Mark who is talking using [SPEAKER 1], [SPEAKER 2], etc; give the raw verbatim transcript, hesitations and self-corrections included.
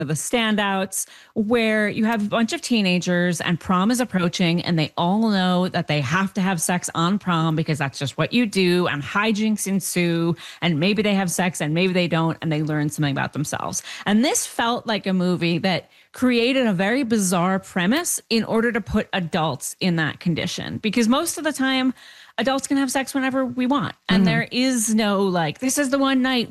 [SPEAKER 1] the standouts, where you have a bunch of teenagers and prom is approaching and they all know that they have to have sex on prom because that's just what you do, and hijinks ensue, and maybe they have sex and maybe they don't, and they learn something about themselves. And this felt like a movie that created a very bizarre premise in order to put adults in that condition, because most of the time adults can have sex whenever we want, and mm-hmm. there is no like, this is the one night